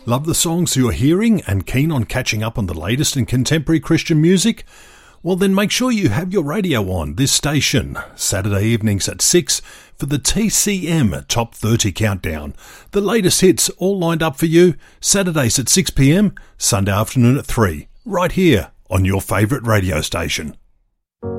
Love the songs you're hearing and keen on catching up on the latest in contemporary Christian music? Well, then make sure you have your radio on this station, Saturday evenings at 6 for the TCM Top 30 Countdown. The latest hits all lined up for you, Saturdays at 6 p.m, Sunday afternoon at 3, right here on your favourite radio station.